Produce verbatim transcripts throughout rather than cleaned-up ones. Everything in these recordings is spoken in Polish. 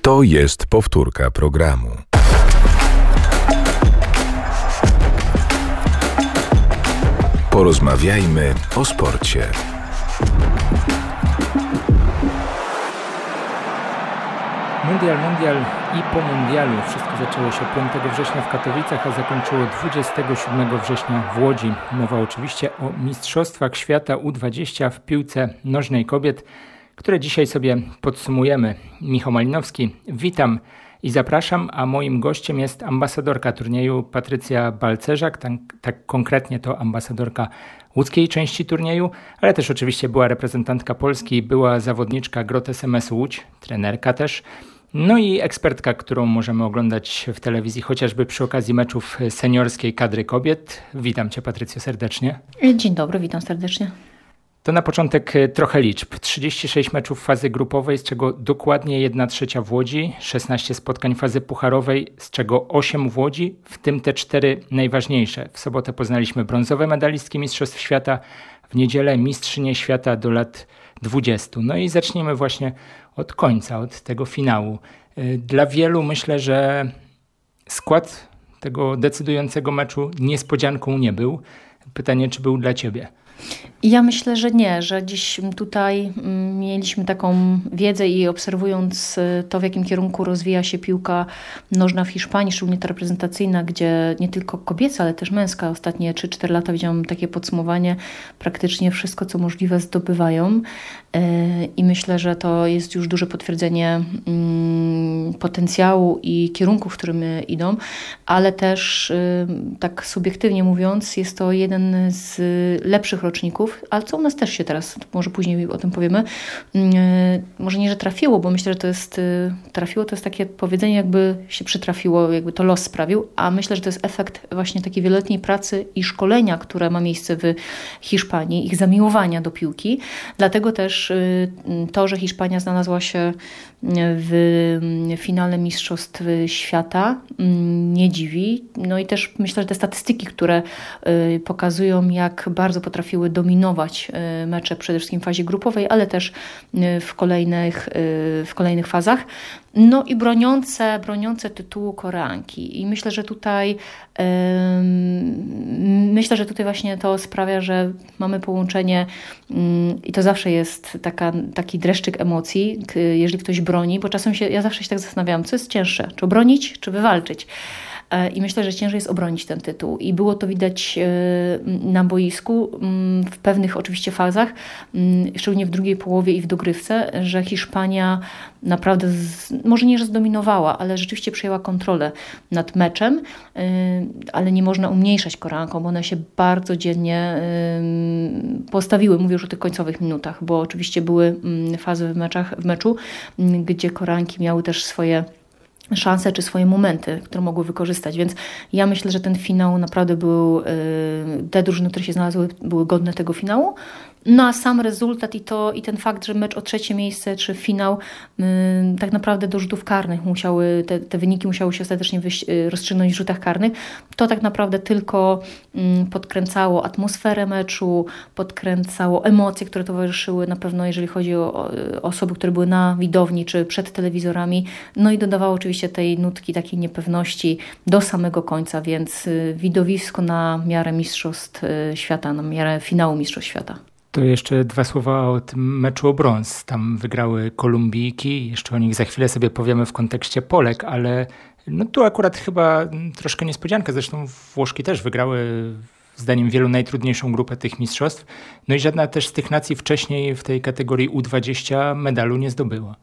To jest powtórka programu. Porozmawiajmy o sporcie. Mundial, mundial i po mundialu. Wszystko zaczęło się piątego września w Katowicach, a zakończyło dwudziestego siódmego września w Łodzi. Mowa oczywiście o Mistrzostwach Świata U dwadzieścia w piłce nożnej kobiet, które dzisiaj sobie podsumujemy. Michał Malinowski, witam i zapraszam, a moim gościem jest ambasadorka turnieju Patrycja Balcerzak, tak, tak konkretnie to ambasadorka łódzkiej części turnieju, ale też oczywiście była reprezentantka Polski, była zawodniczka Grot S M S Łódź, trenerka też, no i ekspertka, którą możemy oglądać w telewizji chociażby przy okazji meczów seniorskiej kadry kobiet. Witam Cię, Patrycjo, serdecznie. Dzień dobry, witam serdecznie. To na początek trochę liczb. trzydzieści sześć meczów fazy grupowej, z czego dokładnie jedna trzecia w Łodzi, szesnaście spotkań fazy pucharowej, z czego osiem w Łodzi, w tym te cztery najważniejsze. W sobotę poznaliśmy brązowe medalistki Mistrzostw Świata, w niedzielę mistrzynie świata do lat dwudziestu. No i zaczniemy właśnie od końca, od tego finału. Dla wielu myślę, że skład tego decydującego meczu niespodzianką nie był. Pytanie, czy był dla Ciebie? Ja myślę, że nie, że dziś tutaj mieliśmy taką wiedzę i obserwując to, w jakim kierunku rozwija się piłka nożna w Hiszpanii, szczególnie ta reprezentacyjna, gdzie nie tylko kobieca, ale też męska, ostatnie trzy cztery lata widziałam takie podsumowanie, praktycznie wszystko, co możliwe zdobywają i myślę, że to jest już duże potwierdzenie potencjału i kierunku, w którym idą, ale też tak subiektywnie mówiąc, jest to jeden z lepszych roczników, ale co u nas też się teraz, może później o tym powiemy, może nie, że trafiło, bo myślę, że to jest, trafiło to jest takie powiedzenie, jakby się przytrafiło, jakby to los sprawił, a myślę, że to jest efekt właśnie takiej wieloletniej pracy i szkolenia, które ma miejsce w Hiszpanii, ich zamiłowania do piłki. Dlatego też to, że Hiszpania znalazła się w finale Mistrzostw Świata nie dziwi. No i też myślę, że te statystyki, które pokazują, jak bardzo potrafiły dominować mecze przede wszystkim w fazie grupowej, ale też w kolejnych, w kolejnych fazach. No i broniące, broniące tytułu Koreanki. I myślę, że tutaj um, myślę, że tutaj właśnie to sprawia, że mamy połączenie um, i to zawsze jest taka, taki dreszczyk emocji, k- jeżeli ktoś broni, bo czasem się, ja zawsze się tak zastanawiałam, co jest cięższe, czy obronić, czy wywalczyć. I myślę, że ciężej jest obronić ten tytuł. I było to widać na boisku w pewnych oczywiście fazach, szczególnie w drugiej połowie i w dogrywce, że Hiszpania naprawdę, z, może nie, że zdominowała, ale rzeczywiście przejęła kontrolę nad meczem, ale nie można umniejszać Koreankom, bo one się bardzo dziennie postawiły, mówię już o tych końcowych minutach, bo oczywiście były fazy w, meczach, w meczu, gdzie Koreanki miały też swoje szanse czy swoje momenty, które mogły wykorzystać, więc ja myślę, że ten finał naprawdę był, te drużyny, które się znalazły, były godne tego finału. No a sam rezultat i to i ten fakt, że mecz o trzecie miejsce czy finał yy, tak naprawdę do rzutów karnych musiały, te, te wyniki musiały się ostatecznie wyś, yy, rozstrzygnąć w rzutach karnych, to tak naprawdę tylko yy, podkręcało atmosferę meczu, podkręcało emocje, które towarzyszyły na pewno, jeżeli chodzi o, o osoby, które były na widowni czy przed telewizorami, no i dodawało oczywiście tej nutki takiej niepewności do samego końca, więc yy, widowisko na miarę Mistrzostw yy, Świata, na miarę finału Mistrzostw Świata. To jeszcze dwa słowa o tym meczu o brąz. Tam wygrały Kolumbijki, jeszcze o nich za chwilę sobie powiemy w kontekście Polek, ale no tu akurat chyba troszkę niespodzianka. Zresztą Włoszki też wygrały zdaniem wielu najtrudniejszą grupę tych mistrzostw. No i żadna też z tych nacji wcześniej w tej kategorii U dwadzieścia medalu nie zdobyła.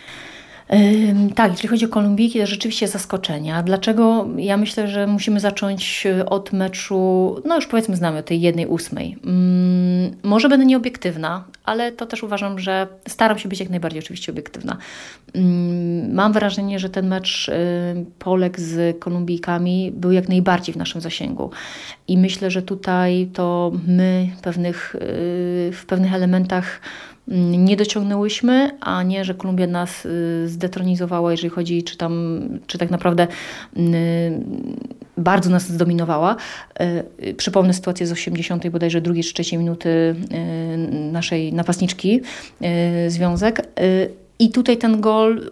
Tak, jeżeli chodzi o Kolumbijki, to rzeczywiście zaskoczenia. Dlaczego? Ja myślę, że musimy zacząć od meczu, no już powiedzmy znamy o tej jednej ósmej. Hmm, może będę nieobiektywna, ale to też uważam, że staram się być jak najbardziej oczywiście obiektywna. Hmm, mam wrażenie, że ten mecz y, Polek z Kolumbijkami był jak najbardziej w naszym zasięgu. I myślę, że tutaj to my pewnych, y, w pewnych elementach nie dociągnęłyśmy, a nie, że Kolumbia nas y, zdetronizowała, jeżeli chodzi, czy tam, czy tak naprawdę y, bardzo nas zdominowała. Y, przypomnę sytuację z osiemdziesiątej bodajże drugiej czy trzeciej minuty y, naszej napastniczki y, Związek. Y, I tutaj ten gol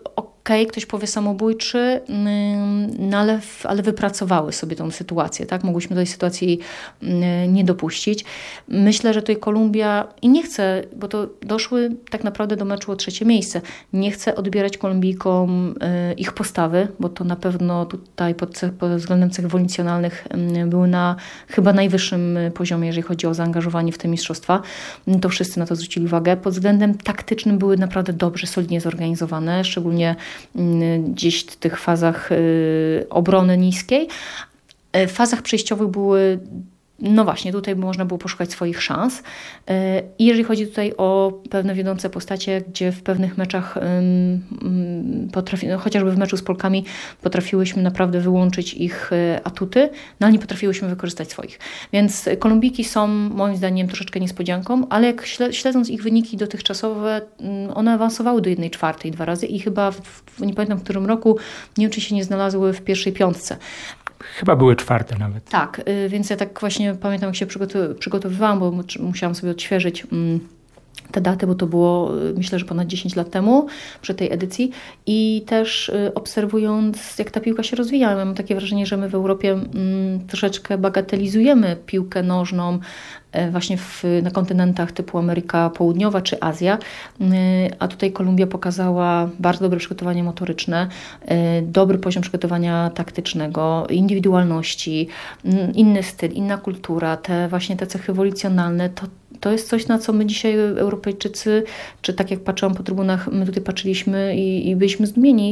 okej, okay, ktoś powie samobójczy, no ale, ale wypracowały sobie tą sytuację, tak? Mogłyśmy tej sytuacji nie dopuścić. Myślę, że tutaj Kolumbia, i nie chcę, bo to doszły tak naprawdę do meczu o trzecie miejsce, nie chcę odbierać Kolumbijkom ich postawy, bo to na pewno tutaj pod, pod względem cech wolicjonalnych były na chyba najwyższym poziomie, jeżeli chodzi o zaangażowanie w te mistrzostwa. To wszyscy na to zwrócili uwagę. Pod względem taktycznym były naprawdę dobrze, solidnie zorganizowane, szczególnie gdzieś w tych fazach obrony niskiej. W fazach przejściowych były, no właśnie, tutaj można było poszukać swoich szans. I jeżeli chodzi tutaj o pewne wiodące postacie, gdzie w pewnych meczach, potrafi, no chociażby w meczu z Polkami, potrafiłyśmy naprawdę wyłączyć ich atuty, no ale nie potrafiłyśmy wykorzystać swoich. Więc Kolumbijki są moim zdaniem troszeczkę niespodzianką, ale jak śledząc ich wyniki dotychczasowe, one awansowały do jednej czwartej dwa razy i chyba, w, nie pamiętam w którym roku, nie wiem, czy się nie znalazły w pierwszej piątce. Chyba były czwarte nawet. Tak, więc ja tak właśnie pamiętam, jak się przygotowywałam, bo musiałam sobie odświeżyć te daty, bo to było, myślę, że ponad dziesięć lat temu przy tej edycji i też obserwując, jak ta piłka się rozwija, mam takie wrażenie, że my w Europie mm, troszeczkę bagatelizujemy piłkę nożną właśnie w, na kontynentach typu Ameryka Południowa czy Azja, a tutaj Kolumbia pokazała bardzo dobre przygotowanie motoryczne, dobry poziom przygotowania taktycznego, indywidualności, inny styl, inna kultura, te właśnie te cechy wolicjonalne, to To jest coś, na co my dzisiaj Europejczycy, czy tak jak patrzyłam po trybunach, my tutaj patrzyliśmy i, i byliśmy zdumieni.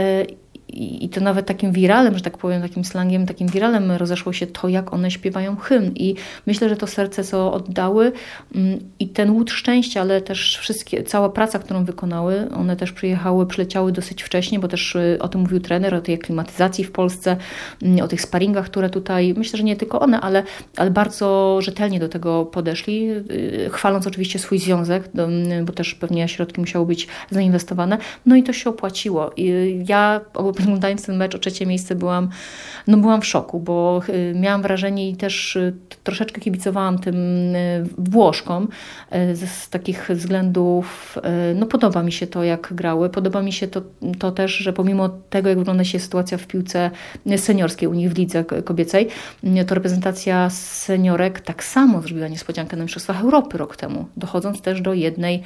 I to nawet takim wiralem, że tak powiem, takim slangiem, takim wiralem rozeszło się to, jak one śpiewają hymn. I myślę, że to serce, co oddały i ten łód szczęścia, ale też wszystkie, cała praca, którą wykonały, one też przyjechały, przyleciały dosyć wcześnie, bo też o tym mówił trener, o tej aklimatyzacji w Polsce, o tych sparingach, które tutaj, myślę, że nie tylko one, ale, ale bardzo rzetelnie do tego podeszli, chwaląc oczywiście swój związek, bo też pewnie środki musiały być zainwestowane. No i to się opłaciło. I ja oglądając ten mecz o trzecie miejsce byłam, no byłam w szoku, bo miałam wrażenie i też troszeczkę kibicowałam tym Włoszkom z, z takich względów, no podoba mi się to, jak grały, podoba mi się to, to też, że pomimo tego, jak wygląda się sytuacja w piłce seniorskiej u nich w lidze kobiecej, to reprezentacja seniorek tak samo zrobiła niespodziankę na Mistrzostwach Europy rok temu, dochodząc też do jednej,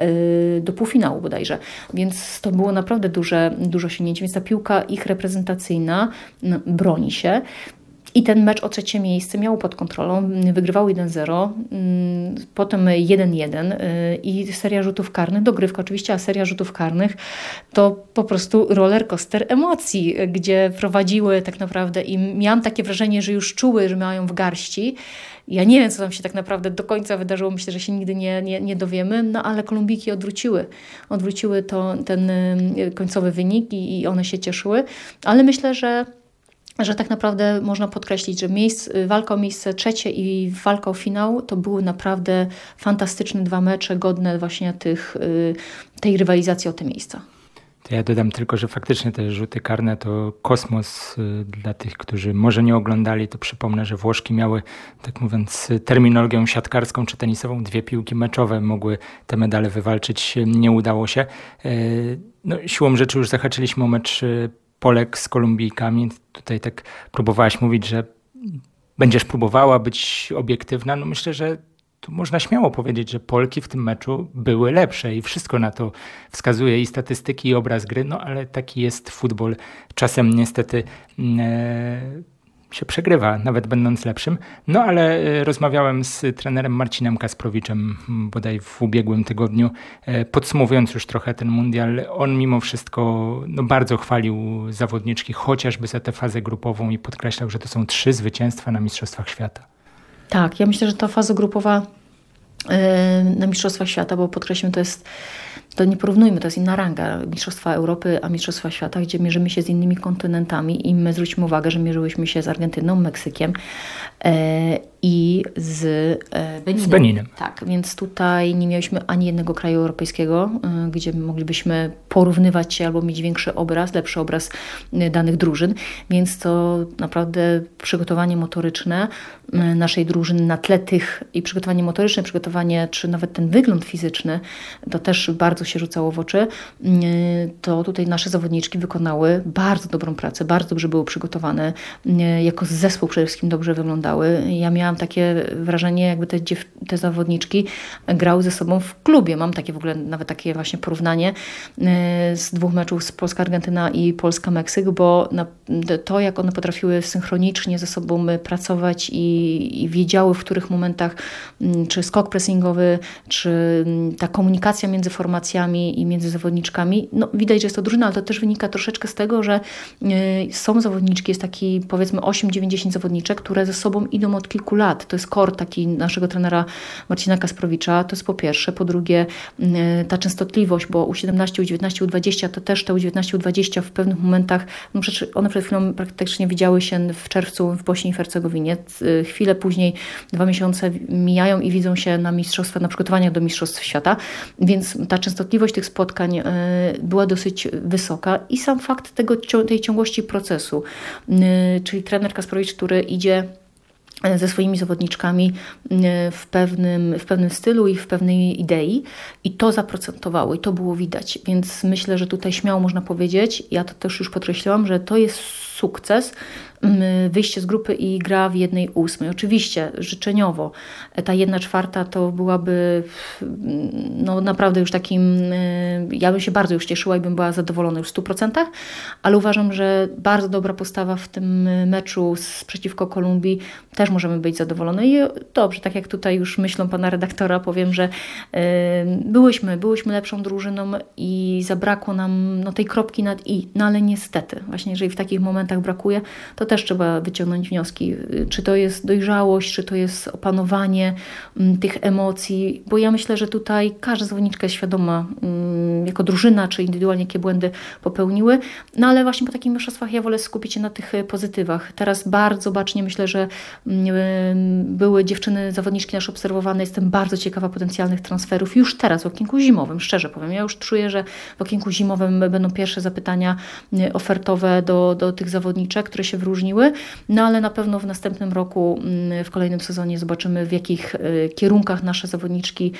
do półfinału bodajże, więc to było naprawdę duże, duże osiągnięcie, więc ta piłka ich reprezentacyjna no, broni się. I ten mecz o trzecie miejsce miał pod kontrolą, wygrywał jeden zero, potem jeden jeden i seria rzutów karnych, dogrywka oczywiście, a seria rzutów karnych to po prostu roller coaster emocji, gdzie prowadziły tak naprawdę i miałam takie wrażenie, że już czuły, że mają w garści. Ja nie wiem, co tam się tak naprawdę do końca wydarzyło, myślę, że się nigdy nie, nie, nie dowiemy, no ale Kolumbijki odwróciły. Odwróciły to, ten końcowy wynik i, i one się cieszyły, ale myślę, że że tak naprawdę można podkreślić, że miejsc, walka o miejsce trzecie i walka o finał to były naprawdę fantastyczne dwa mecze, godne właśnie tych, tej rywalizacji o te miejsca. To ja dodam tylko, że faktycznie te rzuty karne to kosmos dla tych, którzy może nie oglądali. To przypomnę, że Włoszki miały, tak mówiąc, terminologią siatkarską czy tenisową, dwie piłki meczowe mogły te medale wywalczyć. Nie udało się. No, siłą rzeczy już zahaczyliśmy o mecz Polek z Kolumbijkami. Tutaj tak próbowałaś mówić, że będziesz próbowała być obiektywna. No myślę, że tu można śmiało powiedzieć, że Polki w tym meczu były lepsze i wszystko na to wskazuje, i statystyki, i obraz gry, no ale taki jest futbol. Czasem niestety e, się przegrywa, nawet będąc lepszym. No ale e, rozmawiałem z trenerem Marcinem Kasprowiczem bodaj w ubiegłym tygodniu, e, podsumowując już trochę ten mundial. On mimo wszystko no, bardzo chwalił zawodniczki, chociażby za tę fazę grupową i podkreślał, że to są trzy zwycięstwa na Mistrzostwach Świata. Tak, ja myślę, że ta faza grupowa na Mistrzostwach Świata, bo podkreślmy, to jest, to nie porównujmy, to jest inna ranga. Mistrzostwa Europy, a Mistrzostwa Świata, gdzie mierzymy się z innymi kontynentami i my zwróćmy uwagę, że mierzyłyśmy się z Argentyną, Meksykiem i z Beninem. Z Beninem. Tak, więc tutaj nie mieliśmy ani jednego kraju europejskiego, gdzie moglibyśmy porównywać się albo mieć większy obraz, lepszy obraz danych drużyn, więc to naprawdę przygotowanie motoryczne naszej drużyny na tle tych i przygotowanie motoryczne, przygotowanie czy nawet ten wygląd fizyczny, to też bardzo się rzucało w oczy. To tutaj nasze zawodniczki wykonały bardzo dobrą pracę, bardzo dobrze były przygotowane, jako zespół przede wszystkim dobrze wyglądały. Ja miałam takie wrażenie, jakby te, dziew- te zawodniczki grały ze sobą w klubie. Mam takie w ogóle nawet takie właśnie porównanie z dwóch meczów z Polska-Argentyna i Polska-Meksyk, bo na, to jak one potrafiły synchronicznie ze sobą pracować i, i wiedziały w których momentach czy skok pressingowy, czy ta komunikacja między formacjami i między zawodniczkami, no widać, że jest to drużyna, ale to też wynika troszeczkę z tego, że są zawodniczki, jest taki powiedzmy osiem, dziewięć, dziesięć zawodniczek, które ze sobą idą od kilku lat. To jest core taki naszego trenera Marcina Kasprowicza, to jest po pierwsze. Po drugie ta częstotliwość, bo u siedemnaście, u dziewiętnaście, u dwadzieścia to też te u dziewiętnaście, u dwadzieścia w pewnych momentach, no przecież one przed chwilą praktycznie widziały się w czerwcu w Bośni i Hercegowinie. Chwilę później, dwa miesiące mijają i widzą się na mistrzostwach, na przygotowaniach do mistrzostw świata, więc ta częstotliwość tych spotkań była dosyć wysoka i sam fakt tego, tej ciągłości procesu, czyli trener Kasprowicz, który idzie ze swoimi zawodniczkami w pewnym, w pewnym stylu i w pewnej idei i to zaprocentowało i to było widać, więc myślę, że tutaj śmiało można powiedzieć, ja to też już podkreśliłam, że to jest sukces, wyjście z grupy i gra w jednej ósmej. Oczywiście życzeniowo ta jedna czwarta to byłaby no naprawdę już takim, ja bym się bardzo już cieszyła i bym była zadowolona już w stu procentach, ale uważam, że bardzo dobra postawa w tym meczu z, przeciwko Kolumbii też możemy być zadowolone i dobrze, tak jak tutaj już myślą pana redaktora, powiem, że y, byłyśmy, byłyśmy lepszą drużyną i zabrakło nam no, tej kropki nad i, no ale niestety, właśnie jeżeli w takich momentach brakuje, to też trzeba wyciągnąć wnioski, czy to jest dojrzałość, czy to jest opanowanie m, tych emocji, bo ja myślę, że tutaj każda zawodniczka jest świadoma m, jako drużyna, czy indywidualnie jakie błędy popełniły, no ale właśnie po takich mistrzostwach ja wolę skupić się na tych pozytywach. Teraz bardzo bacznie myślę, że były dziewczyny, zawodniczki nasze obserwowane. Jestem bardzo ciekawa potencjalnych transferów już teraz w okienku zimowym, szczerze powiem. Ja już czuję, że w okienku zimowym będą pierwsze zapytania ofertowe do, do tych zawodniczek, które się wyróżniły, no ale na pewno w następnym roku, w kolejnym sezonie zobaczymy, w jakich kierunkach nasze zawodniczki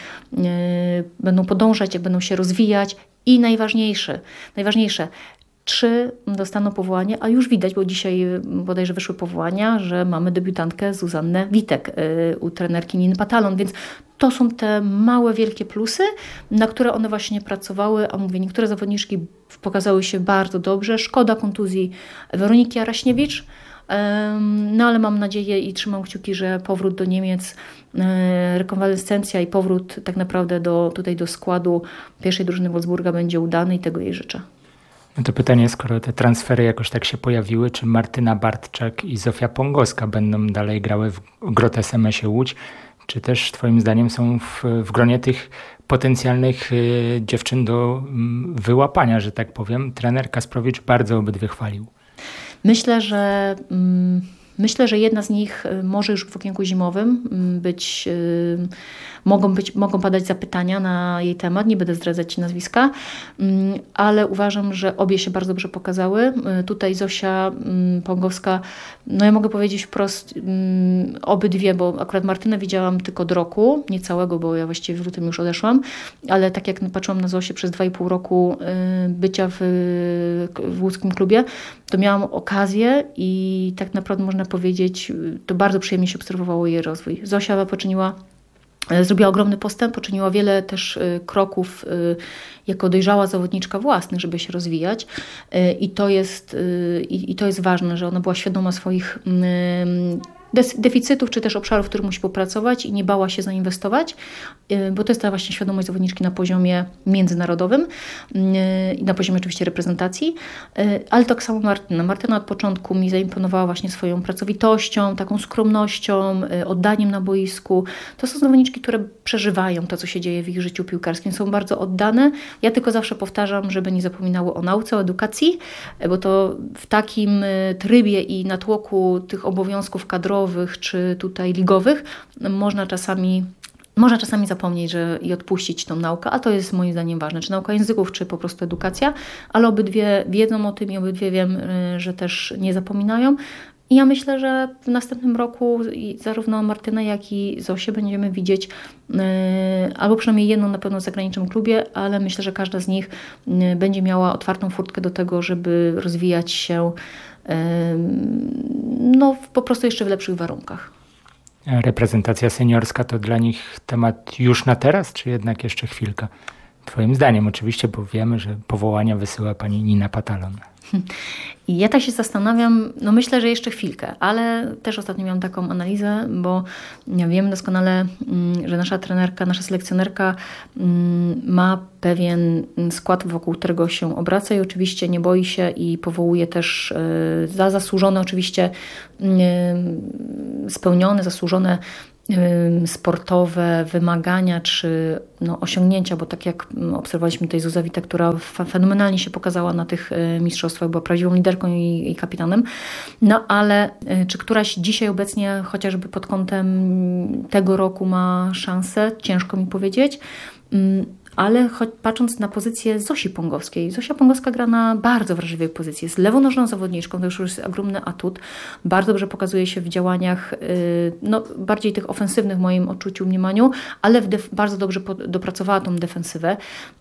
będą podążać, jak będą się rozwijać i najważniejsze, najważniejsze Trzy dostaną powołanie, a już widać, bo dzisiaj bodajże wyszły powołania, że mamy debiutantkę Zuzannę Witek u trenerki Niny Patalon, więc to są te małe, wielkie plusy, na które one właśnie pracowały, a mówię, niektóre zawodniczki pokazały się bardzo dobrze. Szkoda kontuzji Weroniki Araśniewicz, no ale mam nadzieję i trzymam kciuki, że powrót do Niemiec, rekonwalescencja i powrót tak naprawdę do, tutaj do składu pierwszej drużyny Wolfsburga będzie udany i tego jej życzę. No to pytanie, skoro te transfery jakoś tak się pojawiły, czy Martyna Bartczak i Zofia Pongowska będą dalej grały w Grot S M S-ie Łódź, czy też twoim zdaniem są w, w gronie tych potencjalnych y, dziewczyn do y, wyłapania, że tak powiem? Trener Kasprowicz bardzo obydwie chwalił. Myślę, że... Mm... Myślę, że jedna z nich może już w okienku zimowym być, mogą, być, mogą padać zapytania na jej temat, nie będę zdradzać nazwiska, ale uważam, że obie się bardzo dobrze pokazały. Tutaj Zosia Pongowska, no ja mogę powiedzieć wprost, obydwie, bo akurat Martynę widziałam tylko do roku, nie całego, bo ja właściwie w lutym już odeszłam, ale tak jak patrzyłam na Zosię przez dwa i pół roku bycia w, w łódzkim klubie, to miałam okazję i tak naprawdę można powiedzieć, to bardzo przyjemnie się obserwowało jej rozwój. Zosia poczyniła, zrobiła ogromny postęp, poczyniła wiele też kroków jako dojrzała zawodniczka własnych, żeby się rozwijać i to jest, i to jest ważne, że ona była świadoma swoich deficytów, czy też obszarów, w których musi popracować i nie bała się zainwestować, bo to jest ta właśnie świadomość zawodniczki na poziomie międzynarodowym i na poziomie oczywiście reprezentacji, ale tak samo Martyna. Martyna od początku mi zaimponowała właśnie swoją pracowitością, taką skromnością, oddaniem na boisku. To są zawodniczki, które przeżywają to, co się dzieje w ich życiu piłkarskim, są bardzo oddane. Ja tylko zawsze powtarzam, żeby nie zapominały o nauce, o edukacji, bo to w takim trybie i natłoku tych obowiązków kadrowych krajowych czy tutaj ligowych, można czasami Można czasami zapomnieć że, i odpuścić tą naukę, a to jest moim zdaniem ważne, czy nauka języków, czy po prostu edukacja, ale obydwie wiedzą o tym i obydwie wiem, że też nie zapominają. I ja myślę, że w następnym roku zarówno Martynę, jak i Zosię będziemy widzieć yy, albo przynajmniej jedną na pewno w zagranicznym klubie, ale myślę, że każda z nich yy, będzie miała otwartą furtkę do tego, żeby rozwijać się yy, no, po prostu jeszcze w lepszych warunkach. Reprezentacja seniorska to dla nich temat już na teraz, czy jednak jeszcze chwilkę? Twoim zdaniem oczywiście, bo wiemy, że powołania wysyła pani Nina Patalon. I ja tak się zastanawiam, no myślę, że jeszcze chwilkę, ale też ostatnio miałam taką analizę, bo ja wiem doskonale, że nasza trenerka, nasza selekcjonerka ma pewien skład, wokół którego się obraca i oczywiście nie boi się i powołuje też za zasłużone, oczywiście spełnione, zasłużone sportowe wymagania czy no, osiągnięcia, bo tak jak obserwowaliśmy tutaj Zuzę Witę, która fenomenalnie się pokazała na tych mistrzostwach, była prawdziwą liderką i, i kapitanem, no ale czy któraś dzisiaj obecnie chociażby pod kątem tego roku ma szansę, ciężko mi powiedzieć, ale choć patrząc na pozycję Zosi Pongowskiej, Zosia Pongowska gra na bardzo wrażliwej pozycji, jest lewonożną zawodniczką, to już jest ogromny atut, bardzo dobrze pokazuje się w działaniach, no bardziej tych ofensywnych w moim odczuciu, mniemaniu, ale w def- bardzo dobrze pod- dopracowała tą defensywę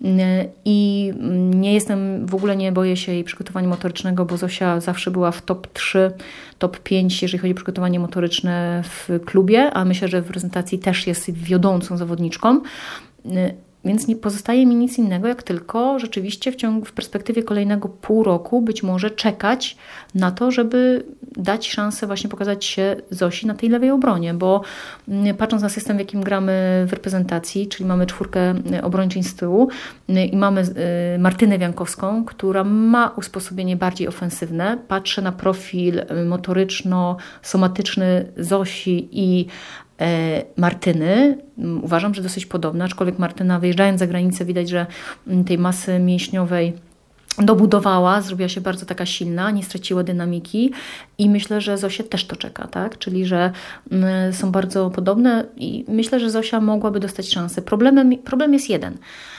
i nie jestem, w ogóle nie boję się jej przygotowania motorycznego, bo Zosia zawsze była w top trzy, top pięć, jeżeli chodzi o przygotowanie motoryczne w klubie, a myślę, że w prezentacji też jest wiodącą zawodniczką. Więc nie pozostaje mi nic innego, jak tylko rzeczywiście w ciągu, w perspektywie kolejnego pół roku być może czekać na to, żeby dać szansę właśnie pokazać się Zosi na tej lewej obronie, bo patrząc na system, w jakim gramy w reprezentacji, czyli mamy czwórkę obrończyń z tyłu i mamy Martynę Wiankowską, która ma usposobienie bardziej ofensywne, patrzę na profil motoryczno-somatyczny Zosi i Martyny. Uważam, że dosyć podobna, aczkolwiek Martyna wyjeżdżając za granicę widać, że tej masy mięśniowej dobudowała, zrobiła się bardzo taka silna, nie straciła dynamiki i myślę, że Zosię też to czeka, tak? Czyli, że są bardzo podobne i myślę, że Zosia mogłaby dostać szansę. Problemem, problem jest jeden,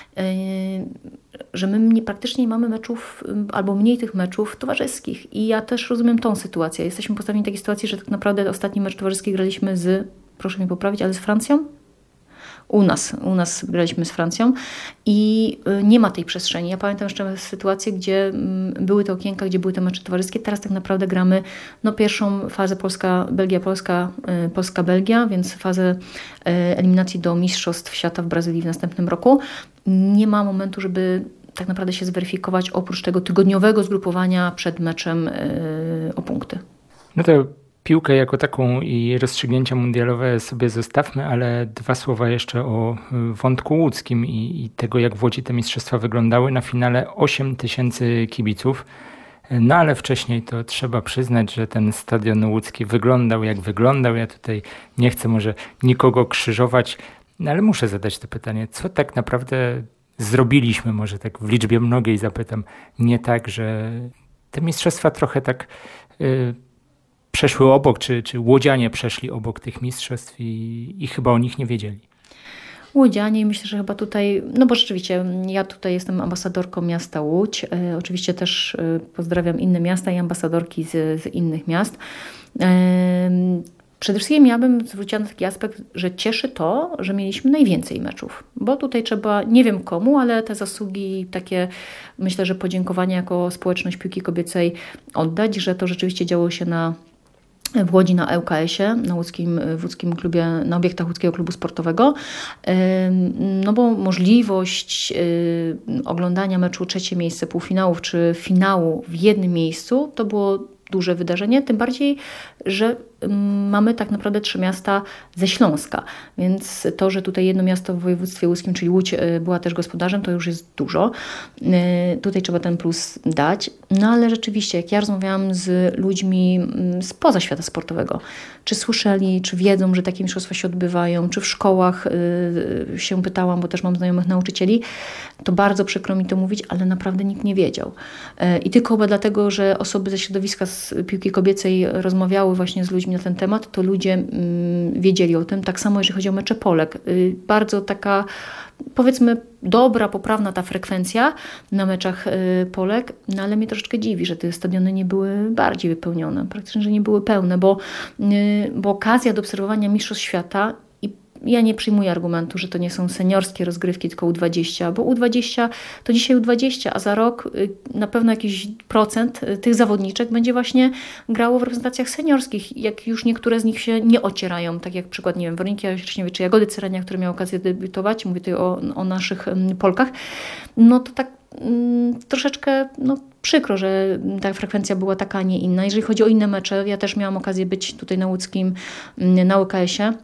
że my nie, praktycznie nie mamy meczów albo mniej tych meczów towarzyskich i ja też rozumiem tą sytuację. Jesteśmy postawieni w takiej sytuacji, że tak naprawdę ostatni mecz towarzyski graliśmy z, proszę mnie poprawić, ale z Francją? U nas, u nas graliśmy z Francją i nie ma tej przestrzeni. Ja pamiętam jeszcze sytuację, gdzie były te okienka, gdzie były te mecze towarzyskie. Teraz tak naprawdę gramy no, pierwszą fazę Polska, Belgia, Polska, Polska, Belgia, więc fazę eliminacji do Mistrzostw Świata w Brazylii w następnym roku. Nie ma momentu, żeby tak naprawdę się zweryfikować oprócz tego tygodniowego zgrupowania przed meczem o punkty. No to piłkę jako taką i rozstrzygnięcia mundialowe sobie zostawmy, ale dwa słowa jeszcze o wątku łódzkim i, i tego, jak w Łodzi te mistrzostwa wyglądały. Na finale osiem tysięcy kibiców, no ale wcześniej to trzeba przyznać, że ten stadion łódzki wyglądał jak wyglądał. Ja tutaj nie chcę może nikogo krzyżować, no ale muszę zadać to pytanie, co tak naprawdę zrobiliśmy, może tak w liczbie mnogiej zapytam, nie tak, że te mistrzostwa trochę tak yy, przeszły obok, czy, czy łodzianie przeszli obok tych mistrzostw i, i chyba o nich nie wiedzieli. Łodzianie i myślę, że chyba tutaj, no bo rzeczywiście ja tutaj jestem ambasadorką miasta Łódź, e, oczywiście też e, pozdrawiam inne miasta i ambasadorki z, z innych miast. E, Przede wszystkim ja bym zwróciła na taki aspekt, że cieszy to, że mieliśmy najwięcej meczów, bo tutaj trzeba, nie wiem komu, ale te zasługi, takie myślę, że podziękowania jako społeczność piłki kobiecej oddać, że to rzeczywiście działo się na w Łodzi na L K S-ie, na łódzkim, w łódzkim klubie, na obiektach łódzkiego klubu sportowego, no bo możliwość oglądania meczu trzecie miejsce półfinałów czy finału w jednym miejscu to było duże wydarzenie, tym bardziej, że mamy tak naprawdę trzy miasta ze Śląska, więc to, że tutaj jedno miasto w województwie łódzkim, czyli Łódź, była też gospodarzem, to już jest dużo. Tutaj trzeba ten plus dać, no ale rzeczywiście, jak ja rozmawiałam z ludźmi spoza świata sportowego, czy słyszeli, czy wiedzą, że takie mistrzostwa się odbywają, czy w szkołach się pytałam, bo też mam znajomych nauczycieli, to bardzo przykro mi to mówić, ale naprawdę nikt nie wiedział. I tylko chyba dlatego, że osoby ze środowiska z piłki kobiecej rozmawiały właśnie z ludźmi mi na ten temat, to ludzie mm, wiedzieli o tym. Tak samo jeżeli chodzi o mecze Polek. Y, bardzo taka, powiedzmy, dobra, poprawna ta frekwencja na meczach y, Polek, no ale mnie troszeczkę dziwi, że te stadiony nie były bardziej wypełnione. Praktycznie, że nie były pełne, bo, y, bo okazja do obserwowania Mistrzostw Świata, ja nie przyjmuję argumentu, że to nie są seniorskie rozgrywki, tylko U dwadzieścia, bo U dwadzieścia to dzisiaj U dwadzieścia, a za rok na pewno jakiś procent tych zawodniczek będzie właśnie grało w reprezentacjach seniorskich, jak już niektóre z nich się nie ocierają, tak jak przykład, nie wiem, Weroniki Jaśniewiej czy Jagody Cyrenia, które miały okazję debiutować, mówię tutaj o, o naszych Polkach, no to tak mm, troszeczkę, no przykro, że ta frekwencja była taka, a nie inna. Jeżeli chodzi o inne mecze, ja też miałam okazję być tutaj na łódzkim, na U K S-ie,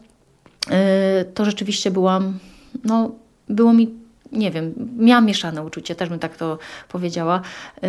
to rzeczywiście byłam, no było mi, nie wiem, miałam mieszane uczucie, też bym tak to powiedziała.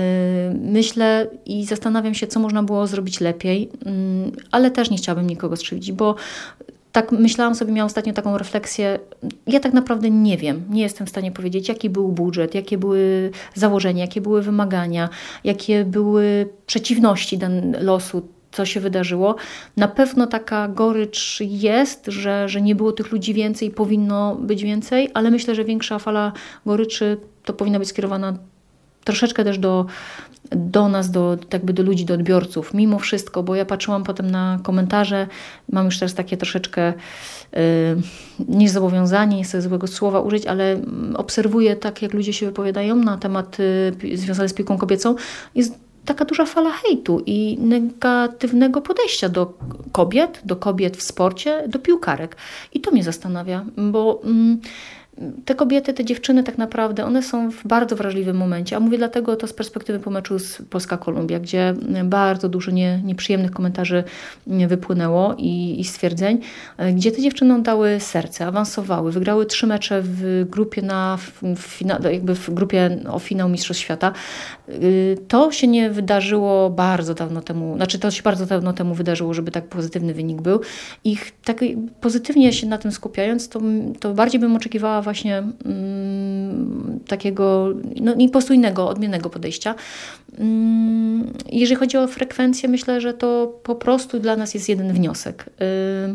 Myślę i zastanawiam się, co można było zrobić lepiej, ale też nie chciałabym nikogo skrzywdzić, bo tak myślałam sobie, miałam ostatnio taką refleksję, ja tak naprawdę nie wiem, nie jestem w stanie powiedzieć, jaki był budżet, jakie były założenia, jakie były wymagania, jakie były przeciwności dan losu, co się wydarzyło. Na pewno taka gorycz jest, że, że nie było tych ludzi więcej i powinno być więcej, ale myślę, że większa fala goryczy to powinna być skierowana troszeczkę też do, do nas, do, jakby do ludzi, do odbiorców. Mimo wszystko, bo ja patrzyłam potem na komentarze, mam już teraz takie troszeczkę yy, niezobowiązanie, nie chcę złego słowa użyć, ale obserwuję tak, jak ludzie się wypowiadają na temat yy, związane z piłką kobiecą. Jest taka duża fala hejtu i negatywnego podejścia do kobiet, do kobiet w sporcie, do piłkarek. I to mnie zastanawia, bo mm, te kobiety, te dziewczyny tak naprawdę, one są w bardzo wrażliwym momencie, a mówię dlatego to z perspektywy po meczu z Polska-Kolumbia, gdzie bardzo dużo nie, nieprzyjemnych komentarzy wypłynęło i, i stwierdzeń, gdzie te dziewczyny oddały serce, awansowały, wygrały trzy mecze w grupie na, w, w, jakby w grupie o finał Mistrzostw Świata. To się nie wydarzyło bardzo dawno temu, znaczy to się bardzo dawno temu wydarzyło, żeby tak pozytywny wynik był. I tak pozytywnie się na tym skupiając, to, to bardziej bym oczekiwała właśnie mm, takiego no, po prostu innego, odmiennego podejścia. Mm, jeżeli chodzi o frekwencję, myślę, że to po prostu dla nas jest jeden wniosek, yy,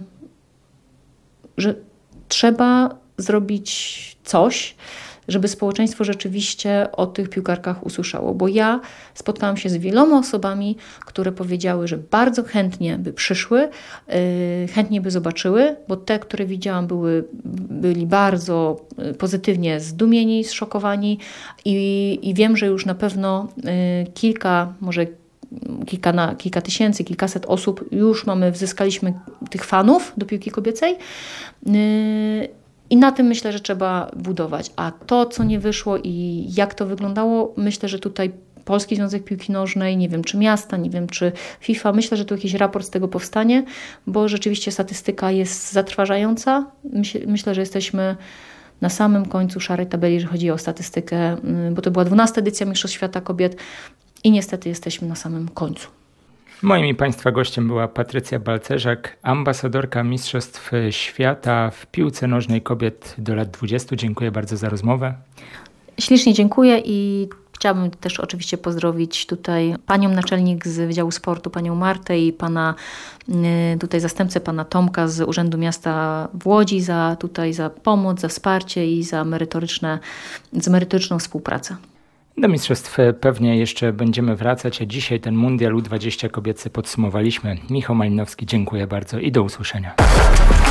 że trzeba zrobić coś, żeby społeczeństwo rzeczywiście o tych piłkarkach usłyszało. Bo ja spotkałam się z wieloma osobami, które powiedziały, że bardzo chętnie by przyszły, yy, chętnie by zobaczyły, bo te, które widziałam, były, byli bardzo pozytywnie zdumieni, zszokowani i, i wiem, że już na pewno yy, kilka, może Kilka, na, kilka tysięcy, kilkaset osób już mamy, wzyskaliśmy tych fanów do piłki kobiecej. Yy, I na tym myślę, że trzeba budować. A to, co nie wyszło i jak to wyglądało, myślę, że tutaj Polski Związek Piłki Nożnej, nie wiem czy miasta, nie wiem czy FIFA, myślę, że tu jakiś raport z tego powstanie, bo rzeczywiście statystyka jest zatrważająca. Myśl, myślę, że jesteśmy na samym końcu szarej tabeli, jeżeli chodzi o statystykę, bo to była dwunasta edycja Mistrzostw Świata Kobiet i niestety jesteśmy na samym końcu. Moim i Państwa gościem była Patrycja Balcerzak, ambasadorka Mistrzostw Świata w piłce nożnej kobiet do lat dwudziestu. Dziękuję bardzo za rozmowę. Ślicznie dziękuję i chciałabym też oczywiście pozdrowić tutaj panią naczelnik z Wydziału Sportu, panią Martę i pana tutaj zastępcę pana Tomka z Urzędu Miasta w Łodzi za tutaj za pomoc, za wsparcie i za merytoryczne, za merytoryczną współpracę. Do mistrzostw pewnie jeszcze będziemy wracać, a dzisiaj ten Mundial U dwadzieścia kobiecy podsumowaliśmy. Michał Malinowski, dziękuję bardzo i do usłyszenia.